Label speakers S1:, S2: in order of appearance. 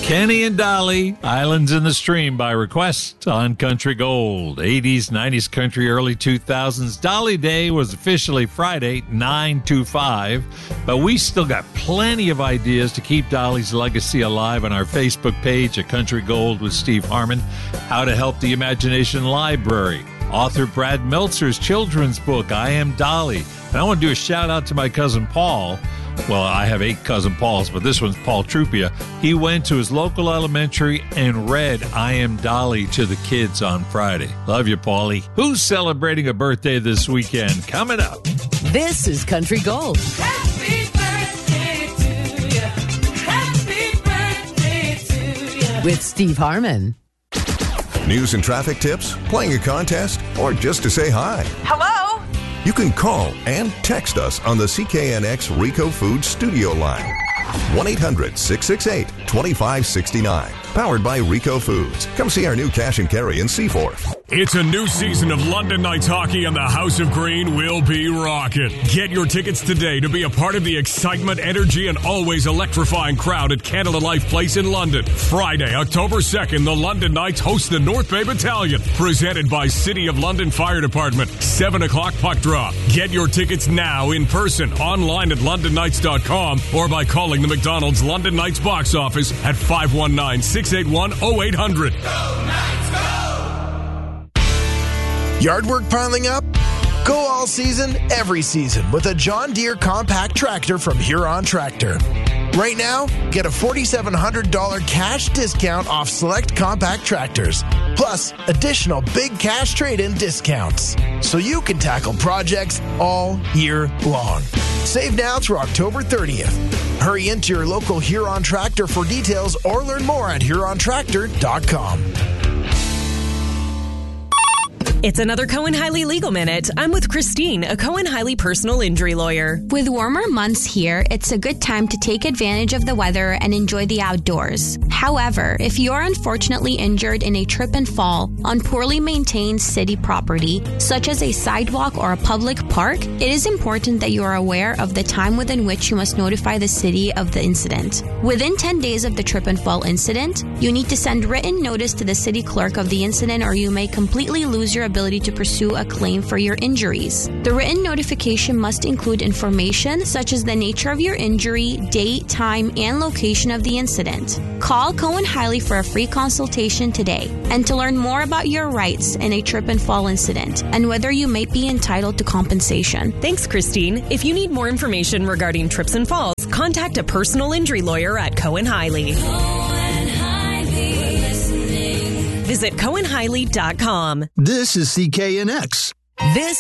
S1: Kenny and Dolly, Islands in the Stream by request on Country Gold. 80s, 90s country, early 2000s. Dolly Day was officially Friday, 9/25, but we still got plenty of ideas to keep Dolly's legacy alive on our Facebook page at Country Gold with Steve Harmon. How to Help the Imagination Library. Author Brad Meltzer's children's book, I Am Dolly. And I want to do a shout out to my cousin Paul. Well, I have 8 cousin Pauls, but this one's Paul Trupia. He went to his local elementary and read I Am Dolly to the kids on Friday. Love you, Paulie. Who's celebrating a birthday this weekend? Coming up.
S2: This is Country Gold.
S3: Happy birthday to you. Happy birthday to you.
S2: With Steve Harmon.
S4: News and traffic tips, playing a contest, or just to say hi.
S5: Hello?
S4: You can call and text us on the CKNX Rico Foods studio line. 1-800-668-2569. Powered by Rico Foods. Come see our new cash and carry in Seaforth.
S6: It's a new season of London Knights hockey, and the House of Green will be rocking. Get your tickets today to be a part of the excitement, energy, and always electrifying crowd at Canada Life Place in London. Friday, October 2nd, the London Knights host the North Bay Battalion, presented by City of London Fire Department. 7 o'clock puck drop. Get your tickets now in person, online at LondonKnights.com, or by calling the McDonald's London Knights box office at 519-681-0800.
S3: Go Knights, go!
S7: Yard work piling up? Go all season, every season with a John Deere compact tractor from Huron Tractor. Right now, get a $4,700 cash discount off select compact tractors, plus additional big cash trade-in discounts, so you can tackle projects all year long. Save now through October 30th. Hurry into your local Huron Tractor for details or learn more at HuronTractor.com.
S8: It's another Cohen-Hiley Legal Minute. I'm with Christine, a Cohen-Hiley personal injury lawyer.
S9: With warmer months here, it's a good time to take advantage of the weather and enjoy the outdoors. However, if you're unfortunately injured in a trip and fall on poorly maintained city property, such as a sidewalk or a public park, it is important that you are aware of the time within which you must notify the city of the incident. Within 10 days of the trip and fall incident, you need to send written notice to the city clerk of the incident, or you may completely lose your ability to pursue a claim for your injuries. The written notification must include information such as the nature of your injury, date, time, and location of the incident. Call Cohen-Hiley for a free consultation today and to learn more about your rights in a trip and fall incident and whether you may be entitled to compensation.
S8: Thanks, Christine. If you need more information regarding trips and falls, contact a personal injury lawyer at Cohen-Hiley. Visit Cohenhiley.com.
S10: This is CKNX.
S8: This